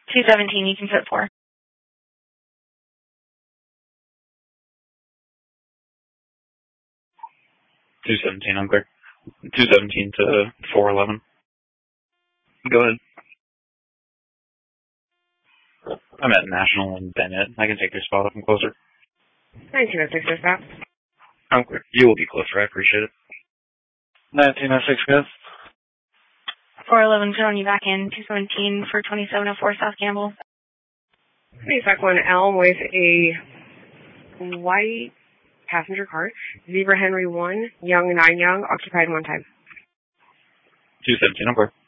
217, you can fit 4. 217, I'm clear. 217 to 411. Go ahead. I'm at National and Bennett. I can take your spot if I'm closer. 1906, dispatch. I'm clear. You will be closer. I appreciate it. 1906, good. 411 throwing you back in. 217 for 2704 South Campbell. Back one Elm with a white passenger car. Zebra Henry 1, Young 9 Young, occupied 1 time. 217, I'm clear.